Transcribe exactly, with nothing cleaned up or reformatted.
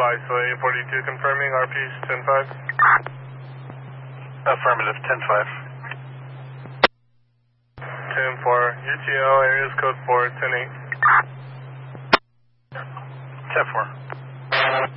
Isolate eight forty-two confirming R P ten five. Affirmative, ten five. ten four, U T L, areas code four, ten eight. ten four.